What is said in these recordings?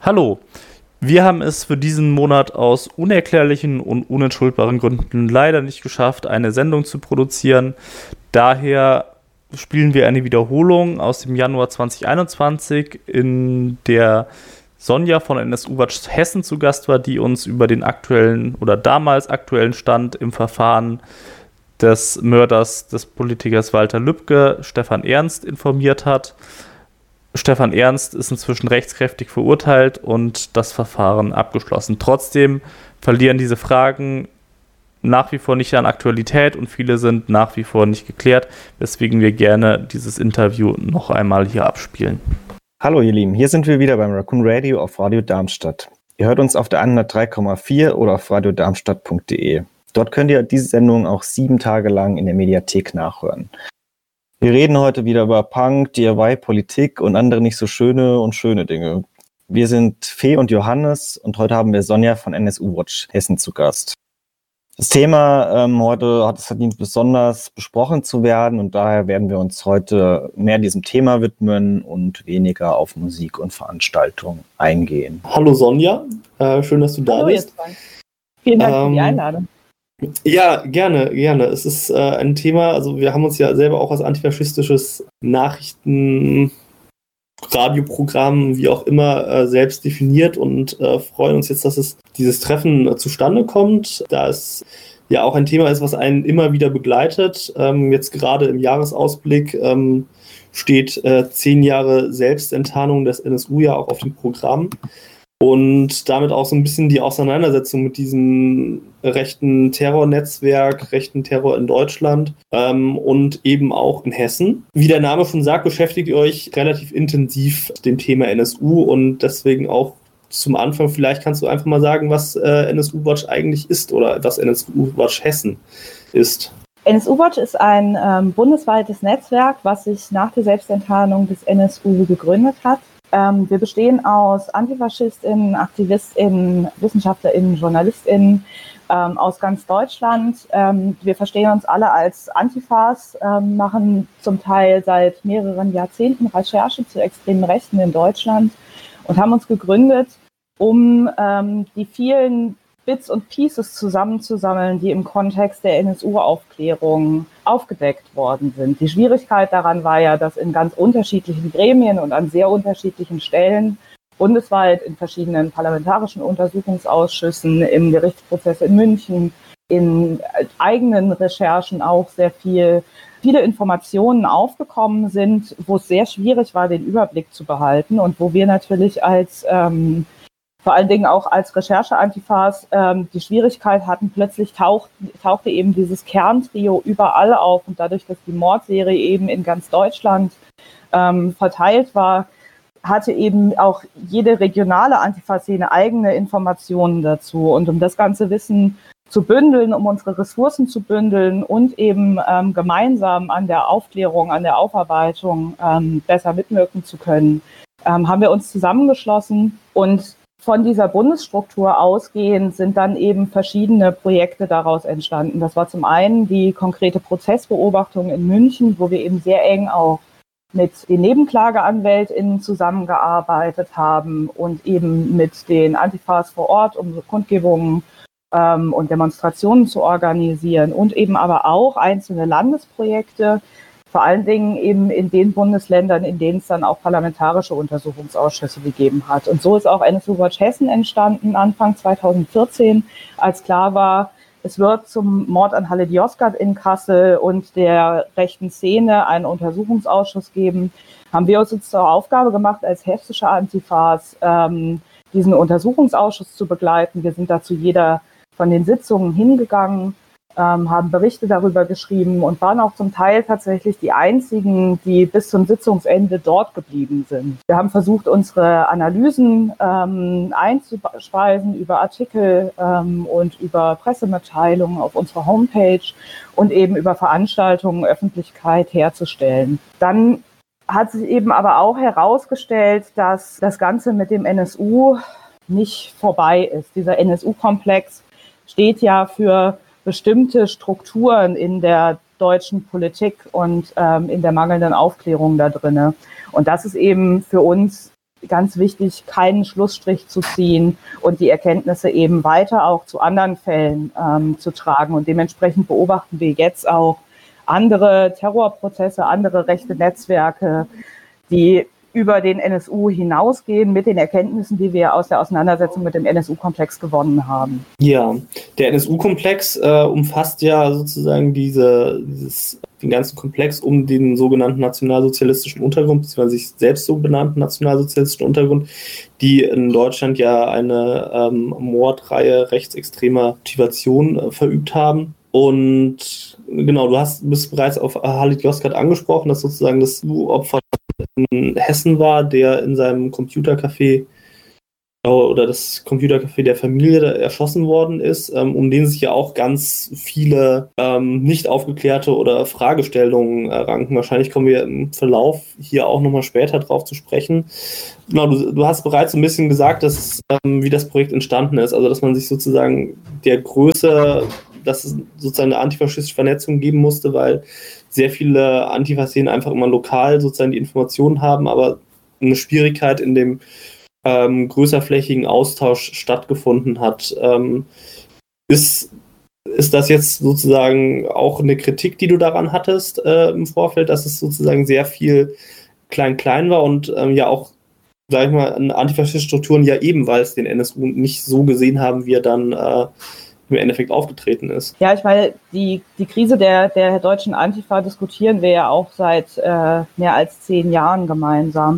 Hallo, wir haben es für diesen Monat aus unerklärlichen und unentschuldbaren Gründen leider nicht geschafft, eine Sendung zu produzieren. Daher spielen wir eine Wiederholung aus dem Januar 2021, in der Sonja von NSU Watch Hessen zu Gast war, die uns über den aktuellen oder damals aktuellen Stand im Verfahren des Mörders des Politikers Walter Lübcke, Stefan Ernst, informiert hat. Stefan Ernst ist inzwischen rechtskräftig verurteilt und das Verfahren abgeschlossen. Trotzdem verlieren diese Fragen nach wie vor nicht an Aktualität und viele sind nach wie vor nicht geklärt, weswegen wir gerne dieses Interview noch einmal hier abspielen. Hallo ihr Lieben, hier sind wir wieder beim Raccoon Radio auf Radio Darmstadt. Ihr hört uns auf der 103,4 oder auf radiodarmstadt.de. Dort könnt ihr diese Sendung auch 7 Tage lang in der Mediathek nachhören. Wir reden heute wieder über Punk, DIY, Politik und andere nicht so schöne und schöne Dinge. Wir sind Fee und Johannes und heute haben wir Sonja von NSU Watch Hessen zu Gast. Das Thema heute hat es verdient, besonders besprochen zu werden und daher werden wir uns heute mehr diesem Thema widmen und weniger auf Musik und Veranstaltungen eingehen. Hallo Sonja, schön, dass du da bist. Vielen Dank für die Einladung. Ja, gerne. Es ist ein Thema, also wir haben uns ja selber auch als antifaschistisches Nachrichten-Radioprogramm, wie auch immer, selbst definiert und freuen uns jetzt, dass dieses Treffen zustande kommt, da es ja auch ein Thema ist, was einen immer wieder begleitet. Jetzt gerade im Jahresausblick steht 10 Jahre Selbstenttarnung des NSU ja auch auf dem Programm. Und damit auch so ein bisschen die Auseinandersetzung mit diesem rechten Terrornetzwerk, rechten Terror in Deutschland und eben auch in Hessen. Wie der Name schon sagt, beschäftigt ihr euch relativ intensiv mit dem Thema NSU und deswegen auch zum Anfang, vielleicht kannst du einfach mal sagen, was NSU Watch eigentlich ist oder was NSU Watch Hessen ist. NSU Watch ist ein bundesweites Netzwerk, was sich nach der Selbstenttarnung des NSU gegründet hat. Wir bestehen aus AntifaschistInnen, AktivistInnen, WissenschaftlerInnen, JournalistInnen aus ganz Deutschland. Wir verstehen uns alle als Antifas, machen zum Teil seit mehreren Jahrzehnten Recherche zu extremen Rechten in Deutschland und haben uns gegründet, um die vielen Bits und Pieces zusammenzusammeln, die im Kontext der NSU-Aufklärung aufgedeckt worden sind. Die Schwierigkeit daran war ja, dass in ganz unterschiedlichen Gremien und an sehr unterschiedlichen Stellen bundesweit in verschiedenen parlamentarischen Untersuchungsausschüssen, im Gerichtsprozess in München, in eigenen Recherchen auch viele Informationen aufgekommen sind, wo es sehr schwierig war, den Überblick zu behalten und wo wir natürlich als vor allen Dingen auch als Recherche-Antifas die Schwierigkeit hatten, plötzlich tauchte eben dieses Kerntrio überall auf und dadurch, dass die Mordserie eben in ganz Deutschland verteilt war, hatte eben auch jede regionale Antifa-Szene eigene Informationen dazu. Und um das ganze Wissen zu bündeln, um unsere Ressourcen zu bündeln und eben gemeinsam an der Aufklärung, an der Aufarbeitung besser mitwirken zu können, haben wir uns zusammengeschlossen und von dieser Bundesstruktur ausgehend sind dann eben verschiedene Projekte daraus entstanden. Das war zum einen die konkrete Prozessbeobachtung in München, wo wir eben sehr eng auch mit den NebenklageanwältInnen zusammengearbeitet haben und eben mit den Antifas vor Ort, um so Kundgebungen und Demonstrationen zu organisieren und eben aber auch einzelne Landesprojekte, vor allen Dingen eben in den Bundesländern, in denen es dann auch parlamentarische Untersuchungsausschüsse gegeben hat. Und so ist auch NSU Watch Hessen entstanden, Anfang 2014, als klar war, es wird zum Mord an Halle Diosgat in Kassel und der rechten Szene einen Untersuchungsausschuss geben, haben wir uns jetzt zur Aufgabe gemacht, als hessische Antifas diesen Untersuchungsausschuss zu begleiten. Wir sind dazu jeder von den Sitzungen hingegangen, haben Berichte darüber geschrieben und waren auch zum Teil tatsächlich die einzigen, die bis zum Sitzungsende dort geblieben sind. Wir haben versucht, unsere Analysen einzuspeisen über Artikel und über Pressemitteilungen auf unserer Homepage und eben über Veranstaltungen Öffentlichkeit herzustellen. Dann hat sich eben aber auch herausgestellt, dass das Ganze mit dem NSU nicht vorbei ist. Dieser NSU-Komplex steht ja für bestimmte Strukturen in der deutschen Politik und in der mangelnden Aufklärung da drinne. Und das ist eben für uns ganz wichtig, keinen Schlussstrich zu ziehen und die Erkenntnisse eben weiter auch zu anderen Fällen zu tragen. Und dementsprechend beobachten wir jetzt auch andere Terrorprozesse, andere rechte Netzwerke, die über den NSU hinausgehen mit den Erkenntnissen, die wir aus der Auseinandersetzung mit dem NSU-Komplex gewonnen haben. Ja, der NSU-Komplex umfasst ja sozusagen den ganzen Komplex um den sogenannten nationalsozialistischen Untergrund, beziehungsweise sich selbst so benannten nationalsozialistischen Untergrund, die in Deutschland ja eine Mordreihe rechtsextremer Motivation verübt haben. Und genau, bist bereits auf Halit Yozgat angesprochen, dass sozusagen das Opfer in Hessen war, der in seinem Computercafé oder das Computercafé der Familie erschossen worden ist, um den sich ja auch ganz viele nicht aufgeklärte oder Fragestellungen ranken. Wahrscheinlich kommen wir im Verlauf hier auch nochmal später drauf zu sprechen. Genau, du hast bereits so ein bisschen gesagt, dass wie das Projekt entstanden ist, also dass man sich sozusagen der Größe, dass es sozusagen eine antifaschistische Vernetzung geben musste, weil sehr viele Antifaschisten einfach immer lokal sozusagen die Informationen haben, aber eine Schwierigkeit in dem größerflächigen Austausch stattgefunden hat. Ist das jetzt sozusagen auch eine Kritik, die du daran hattest im Vorfeld, dass es sozusagen sehr viel klein war und ja auch, sag ich mal, antifaschistische Strukturen ja ebenfalls den NSU nicht so gesehen haben, wie er dann im Endeffekt aufgetreten ist? Ja, ich meine, die Krise der deutschen Antifa diskutieren wir ja auch seit mehr als 10 Jahren gemeinsam.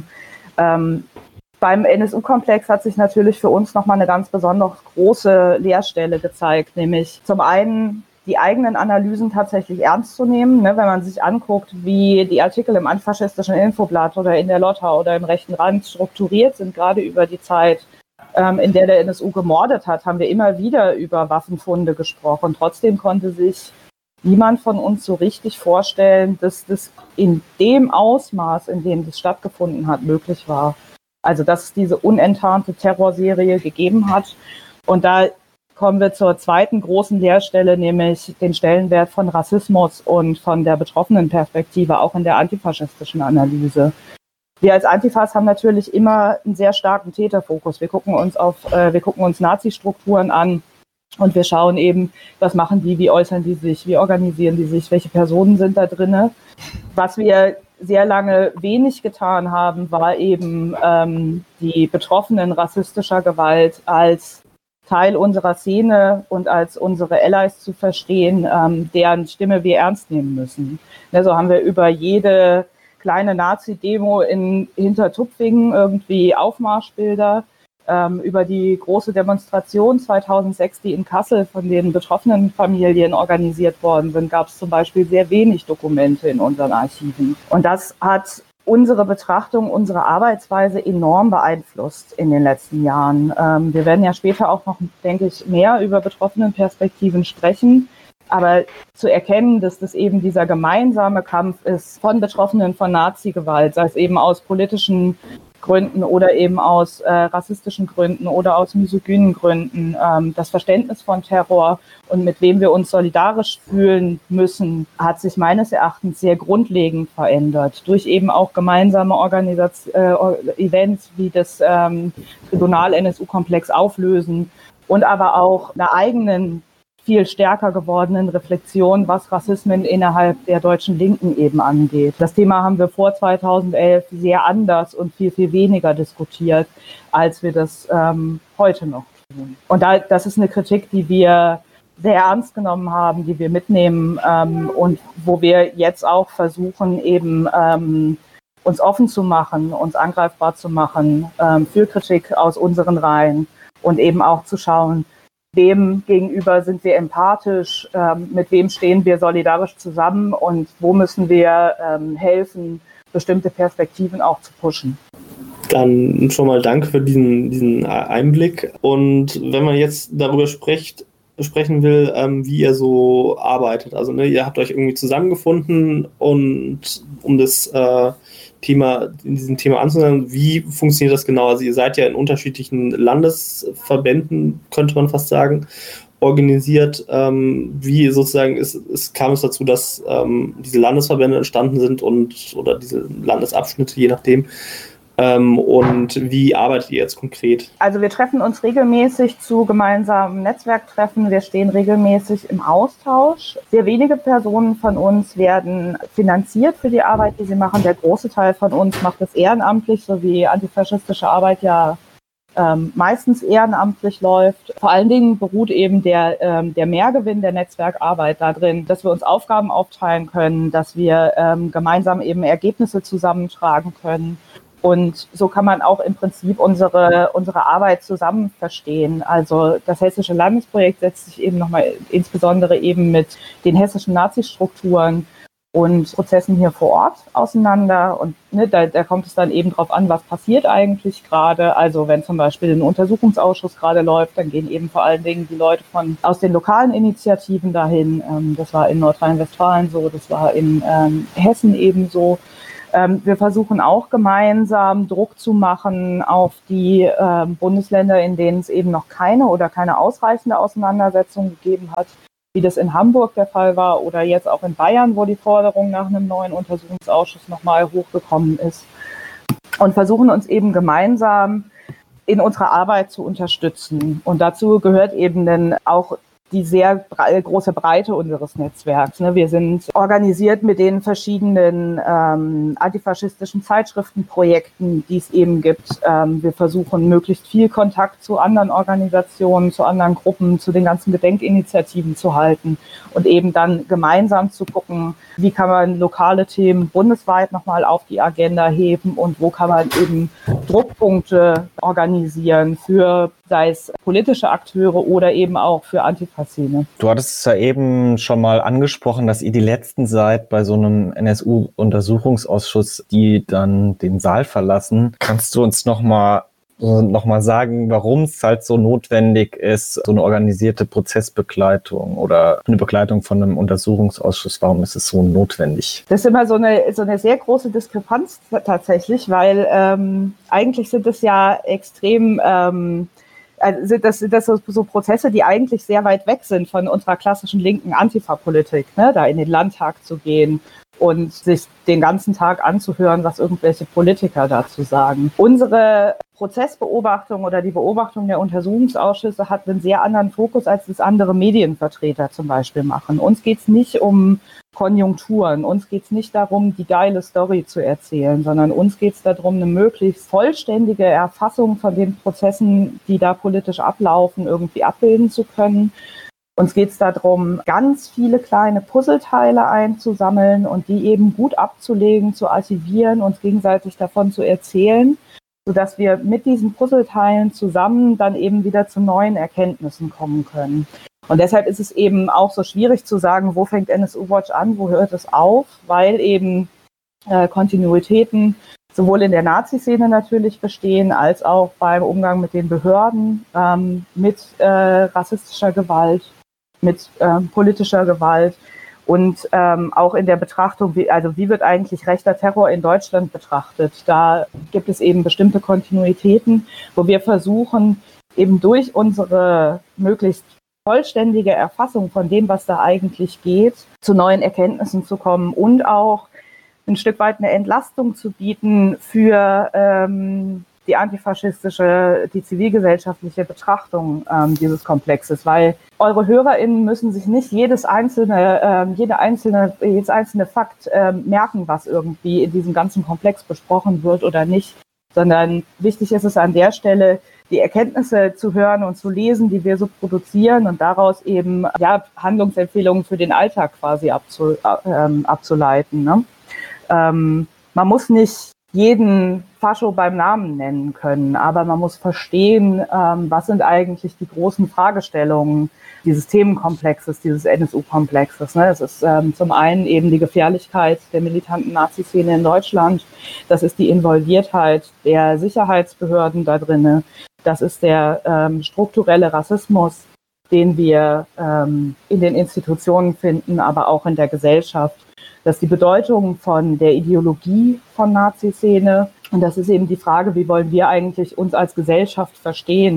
Beim NSU-Komplex hat sich natürlich für uns nochmal eine ganz besonders große Leerstelle gezeigt, nämlich zum einen die eigenen Analysen tatsächlich ernst zu nehmen, ne, wenn man sich anguckt, wie die Artikel im antifaschistischen Infoblatt oder in der Lotta oder im rechten Rand strukturiert sind, gerade über die Zeit, in der NSU gemordet hat, haben wir immer wieder über Waffenfunde gesprochen. Trotzdem konnte sich niemand von uns so richtig vorstellen, dass das in dem Ausmaß, in dem das stattgefunden hat, möglich war. Also dass es diese unenttarnte Terrorserie gegeben hat. Und da kommen wir zur zweiten großen Leerstelle, nämlich den Stellenwert von Rassismus und von der betroffenen Perspektive, auch in der antifaschistischen Analyse. Wir als Antifas haben natürlich immer einen sehr starken Täterfokus. Wir gucken uns Nazi-Strukturen an und wir schauen eben, was machen die, wie äußern die sich, wie organisieren die sich, welche Personen sind da drinne. Was wir sehr lange wenig getan haben, war eben die Betroffenen rassistischer Gewalt als Teil unserer Szene und als unsere Allies zu verstehen, deren Stimme wir ernst nehmen müssen. So haben wir über jede kleine Nazi-Demo in Hintertupfingen irgendwie Aufmarschbilder, über die große Demonstration 2006, die in Kassel von den betroffenen Familien organisiert worden sind, gab es zum Beispiel sehr wenig Dokumente in unseren Archiven. Und das hat unsere Betrachtung, unsere Arbeitsweise enorm beeinflusst in den letzten Jahren. Wir werden ja später auch noch, denke ich, mehr über Betroffenenperspektiven sprechen. Aber zu erkennen, dass das eben dieser gemeinsame Kampf ist von Betroffenen von Nazi-Gewalt, sei es eben aus politischen Gründen oder eben aus rassistischen Gründen oder aus misogynen Gründen, das Verständnis von Terror und mit wem wir uns solidarisch fühlen müssen, hat sich meines Erachtens sehr grundlegend verändert. Durch eben auch gemeinsame Events wie das Tribunal NSU-Komplex auflösen und aber auch einer eigenen viel stärker gewordenen Reflexion, was Rassismen innerhalb der deutschen Linken eben angeht. Das Thema haben wir vor 2011 sehr anders und viel, viel weniger diskutiert, als wir das heute noch tun. Und das ist eine Kritik, die wir sehr ernst genommen haben, die wir mitnehmen und wo wir jetzt auch versuchen, eben uns offen zu machen, uns angreifbar zu machen für Kritik aus unseren Reihen und eben auch zu schauen, wem gegenüber sind wir empathisch, mit wem stehen wir solidarisch zusammen und wo müssen wir helfen, bestimmte Perspektiven auch zu pushen. Dann schon mal danke für diesen Einblick. Und wenn man jetzt darüber sprechen will, wie ihr so arbeitet, also ihr habt euch irgendwie zusammengefunden und um das in diesem Thema anzunehmen, wie funktioniert das genau? Also ihr seid ja in unterschiedlichen Landesverbänden, könnte man fast sagen, organisiert. Wie sozusagen kam es dazu, dass diese Landesverbände entstanden sind oder diese Landesabschnitte, je nachdem. Und wie arbeitet ihr jetzt konkret? Also wir treffen uns regelmäßig zu gemeinsamen Netzwerktreffen. Wir stehen regelmäßig im Austausch. Sehr wenige Personen von uns werden finanziert für die Arbeit, die sie machen. Der große Teil von uns macht es ehrenamtlich, so wie antifaschistische Arbeit ja meistens ehrenamtlich läuft. Vor allen Dingen beruht eben der Mehrgewinn der Netzwerkarbeit darin, dass wir uns Aufgaben aufteilen können, dass wir gemeinsam eben Ergebnisse zusammentragen können. Und so kann man auch im Prinzip unsere Arbeit zusammen verstehen. Also das Hessische Landesprojekt setzt sich eben nochmal insbesondere eben mit den hessischen Nazi-Strukturen und Prozessen hier vor Ort auseinander. Und da kommt es dann eben drauf an, was passiert eigentlich gerade. Also wenn zum Beispiel ein Untersuchungsausschuss gerade läuft, dann gehen eben vor allen Dingen die Leute aus den lokalen Initiativen dahin. Das war in Nordrhein-Westfalen so, das war in Hessen eben so. Wir versuchen auch gemeinsam Druck zu machen auf die Bundesländer, in denen es eben noch keine ausreichende Auseinandersetzung gegeben hat, wie das in Hamburg der Fall war oder jetzt auch in Bayern, wo die Forderung nach einem neuen Untersuchungsausschuss nochmal hochgekommen ist. Und versuchen uns eben gemeinsam in unserer Arbeit zu unterstützen. Und dazu gehört eben dann auch die sehr große Breite unseres Netzwerks. Wir sind organisiert mit den verschiedenen antifaschistischen Zeitschriftenprojekten, die es eben gibt. Wir versuchen, möglichst viel Kontakt zu anderen Organisationen, zu anderen Gruppen, zu den ganzen Gedenkinitiativen zu halten und eben dann gemeinsam zu gucken, wie kann man lokale Themen bundesweit nochmal auf die Agenda heben und wo kann man eben Druckpunkte organisieren für, sei es politische Akteure oder eben auch für Antifa-Szene. Du hattest es ja eben schon mal angesprochen, dass ihr die Letzten seid bei so einem NSU-Untersuchungsausschuss, die dann den Saal verlassen. Kannst du uns noch mal sagen, warum es halt so notwendig ist, so eine organisierte Prozessbegleitung oder eine Begleitung von einem Untersuchungsausschuss, warum ist es so notwendig? Das ist immer so eine sehr große Diskrepanz tatsächlich, weil eigentlich sind es ja extrem sind das so Prozesse, die eigentlich sehr weit weg sind von unserer klassischen linken Antifa-Politik, da in den Landtag zu gehen und sich den ganzen Tag anzuhören, was irgendwelche Politiker dazu sagen. Unsere Prozessbeobachtung oder die Beobachtung der Untersuchungsausschüsse hat einen sehr anderen Fokus, als das andere Medienvertreter zum Beispiel machen. Uns geht es nicht um Konjunkturen, uns geht es nicht darum, die geile Story zu erzählen, sondern uns geht es darum, eine möglichst vollständige Erfassung von den Prozessen, die da politisch ablaufen, irgendwie abbilden zu können. Uns geht es darum, ganz viele kleine Puzzleteile einzusammeln und die eben gut abzulegen, zu archivieren, uns gegenseitig davon zu erzählen, sodass wir mit diesen Puzzleteilen zusammen dann eben wieder zu neuen Erkenntnissen kommen können. Und deshalb ist es eben auch so schwierig zu sagen, wo fängt NSU Watch an, wo hört es auf, weil eben Kontinuitäten sowohl in der Nazi-Szene natürlich bestehen, als auch beim Umgang mit den Behörden, mit rassistischer Gewalt, mit politischer Gewalt und auch in der Betrachtung, wie wird eigentlich rechter Terror in Deutschland betrachtet. Da gibt es eben bestimmte Kontinuitäten, wo wir versuchen, eben durch unsere möglichst vollständige Erfassung von dem, was da eigentlich geht, zu neuen Erkenntnissen zu kommen und auch ein Stück weit eine Entlastung zu bieten für die antifaschistische, die zivilgesellschaftliche Betrachtung dieses Komplexes, weil eure HörerInnen müssen sich nicht jedes einzelne Fakt merken, was irgendwie in diesem ganzen Komplex besprochen wird oder nicht, sondern wichtig ist es an der Stelle, die Erkenntnisse zu hören und zu lesen, die wir so produzieren und daraus eben Handlungsempfehlungen für den Alltag quasi abzuleiten. Ne? Man muss nicht jeden Fascho beim Namen nennen können, aber man muss verstehen, was sind eigentlich die großen Fragestellungen dieses Themenkomplexes, dieses NSU-Komplexes. Ne? Das ist zum einen eben die Gefährlichkeit der militanten Nazi-Szene in Deutschland, das ist die Involviertheit der Sicherheitsbehörden da drinne, das ist der strukturelle Rassismus, den wir in den Institutionen finden, aber auch in der Gesellschaft. Das ist die Bedeutung von der Ideologie von Nazi-Szene. Und das ist eben die Frage, wie wollen wir eigentlich uns als Gesellschaft verstehen?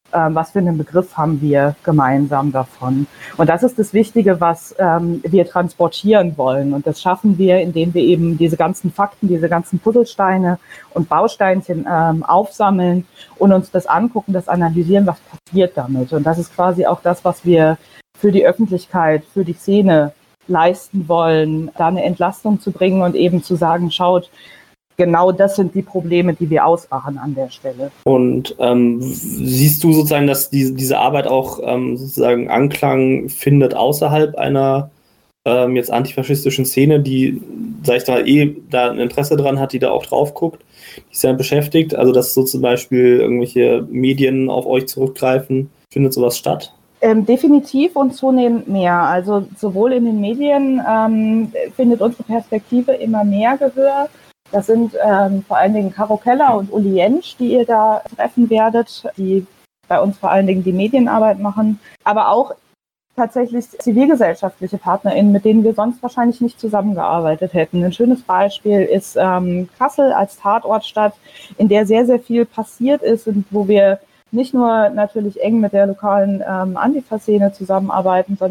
was für einen Begriff haben wir gemeinsam davon. Und das ist das Wichtige, was wir transportieren wollen. Und das schaffen wir, indem wir eben diese ganzen Fakten, diese ganzen Puzzlesteine und Bausteinchen aufsammeln und uns das angucken, das analysieren, was passiert damit. Und das ist quasi auch das, was wir für die Öffentlichkeit, für die Szene leisten wollen, da eine Entlastung zu bringen und eben zu sagen, schaut, genau das sind die Probleme, die wir ausmachen an der Stelle. Und siehst du sozusagen, dass diese Arbeit auch sozusagen Anklang findet außerhalb einer jetzt antifaschistischen Szene, die, sag ich mal, da ein Interesse dran hat, die da auch drauf guckt, die sich damit beschäftigt? Also dass so zum Beispiel irgendwelche Medien auf euch zurückgreifen, findet sowas statt? Definitiv und zunehmend mehr. Also sowohl in den Medien findet unsere Perspektive immer mehr Gehör. Das sind vor allen Dingen Caro Keller und Uli Jentsch, die ihr da treffen werdet, die bei uns vor allen Dingen die Medienarbeit machen, aber auch tatsächlich zivilgesellschaftliche PartnerInnen, mit denen wir sonst wahrscheinlich nicht zusammengearbeitet hätten. Ein schönes Beispiel ist Kassel als Tatortstadt, in der sehr, sehr viel passiert ist und wo wir nicht nur natürlich eng mit der lokalen Antifa-Szene zusammenarbeiten, sondern